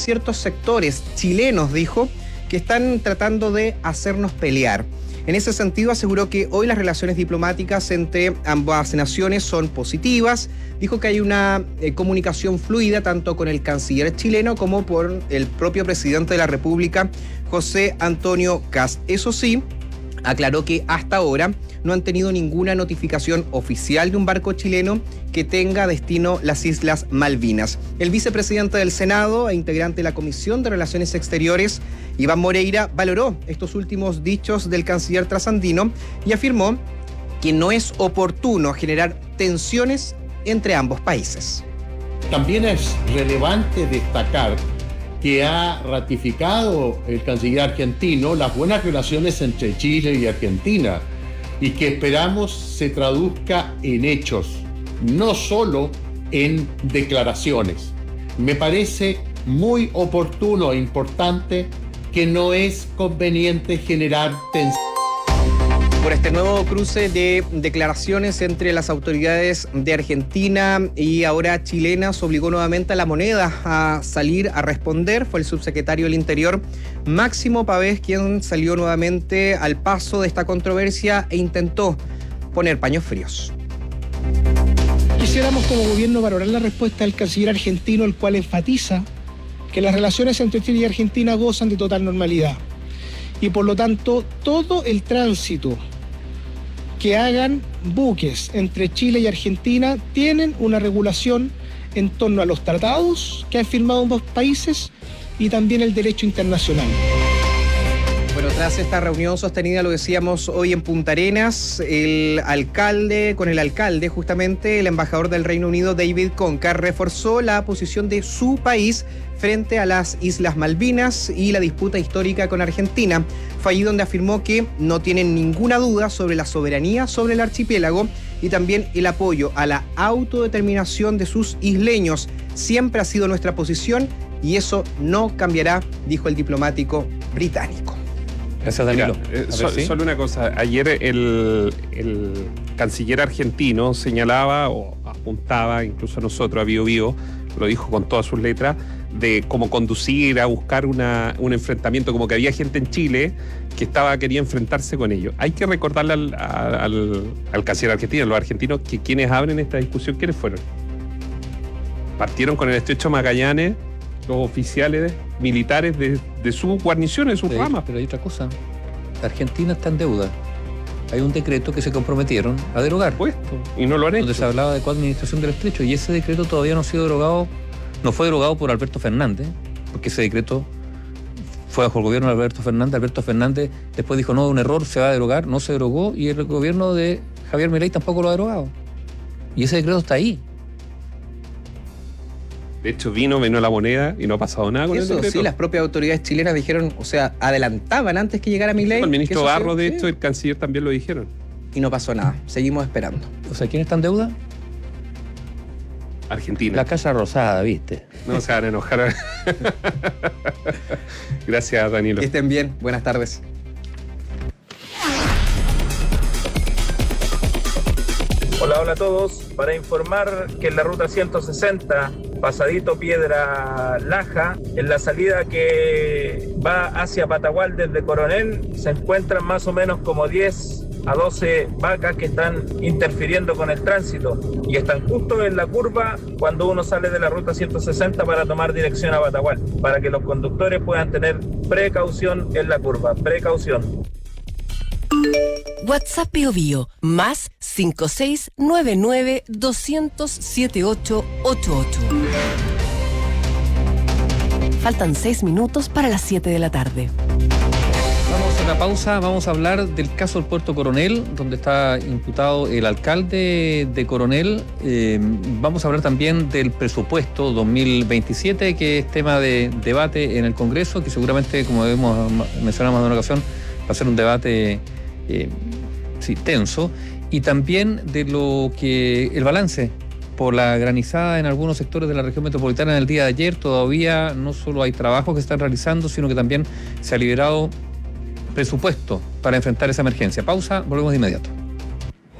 ciertos sectores chilenos, dijo, que están tratando de hacernos pelear. En ese sentido, aseguró que hoy las relaciones diplomáticas entre ambas naciones son positivas. Dijo que hay una comunicación fluida tanto con el canciller chileno como por el propio presidente de la República, José Antonio Kast. Eso sí, aclaró que hasta ahora no han tenido ninguna notificación oficial de un barco chileno que tenga destino las Islas Malvinas. El vicepresidente del Senado e integrante de la Comisión de Relaciones Exteriores, Iván Moreira, valoró estos últimos dichos del canciller trasandino y afirmó que no es oportuno generar tensiones entre ambos países. También es relevante destacar que ha ratificado el canciller argentino las buenas relaciones entre Chile y Argentina y que esperamos se traduzca en hechos, no solo en declaraciones. Me parece muy oportuno e importante que no es conveniente generar tensión. Por este nuevo cruce de declaraciones entre las autoridades de Argentina y ahora chilenas, obligó nuevamente a La Moneda a salir a responder. Fue el subsecretario del Interior, Máximo Pavés, quien salió nuevamente al paso de esta controversia e intentó poner paños fríos. Quisiéramos como gobierno valorar la respuesta del canciller argentino, el cual enfatiza que las relaciones entre Chile y Argentina gozan de total normalidad y por lo tanto todo el tránsito que hagan buques entre Chile y Argentina tienen una regulación en torno a los tratados que han firmado ambos países y también el derecho internacional. Bueno, tras esta reunión sostenida, lo decíamos hoy en Punta Arenas, con el alcalde, justamente el embajador del Reino Unido, David Conca, reforzó la posición de su país frente a las Islas Malvinas y la disputa histórica con Argentina. Fue allí donde afirmó que no tienen ninguna duda sobre la soberanía sobre el archipiélago y también el apoyo a la autodeterminación de sus isleños. Siempre ha sido nuestra posición y eso no cambiará, dijo el diplomático británico. Gracias, Danilo. Solo una cosa. Ayer el canciller argentino señalaba o apuntaba, incluso a nosotros, a Bío Bío, lo dijo con todas sus letras, de cómo conducir a buscar un enfrentamiento, como que había gente en Chile que quería enfrentarse con ellos. Hay que recordarle al canciller argentino, a los argentinos, que quienes abren esta discusión, ¿quiénes fueron? Partieron con el estrecho Magallanes los oficiales militares de su guarnición, de sus ramas. Pero hay otra cosa. Argentina está en deuda. Hay un decreto que se comprometieron a derogar. Y no lo han hecho. Donde se hablaba de coadministración del estrecho. Y ese decreto todavía no ha sido derogado. No fue derogado por Alberto Fernández, porque ese decreto fue bajo el gobierno de Alberto Fernández. Alberto Fernández después dijo, no, un error, se va a derogar. No se derogó. Y el gobierno de Javier Milei tampoco lo ha derogado. Y ese decreto está ahí. De hecho, vino La Moneda y no ha pasado nada con eso. El decreto. Sí, las propias autoridades chilenas dijeron, o sea, adelantaban antes que llegara Milei. El ministro Barros, de hecho, el canciller también lo dijeron. Y no pasó nada. Seguimos esperando. O sea, ¿quién está en deuda? Argentina. La Casa Rosada, ¿viste? No se van a enojar. Gracias, Danilo. Que estén bien. Buenas tardes. Hola a todos. Para informar que en la ruta 160, pasadito Piedra Laja, en la salida que va hacia Patagual desde Coronel, se encuentran más o menos como 10 a 12 vacas que están interfiriendo con el tránsito y están justo en la curva cuando uno sale de la ruta 160 para tomar dirección a Patagual, para que los conductores puedan tener precaución en la curva. Precaución. WhatsApp Bío Bío, más 5699 200 7888. Faltan 6 minutos para las 7 de la tarde. Vamos a la pausa, vamos a hablar del caso del Puerto Coronel, donde está imputado el alcalde de Coronel. Vamos a hablar también del presupuesto 2027, que es tema de debate en el Congreso, que seguramente, como hemos mencionado más de una ocasión, va a ser un debate tenso, y también de lo que el balance por la granizada en algunos sectores de la región metropolitana en el día de ayer. Todavía no solo hay trabajos que se están realizando, sino que también se ha liberado presupuesto para enfrentar esa emergencia. Pausa, volvemos de inmediato.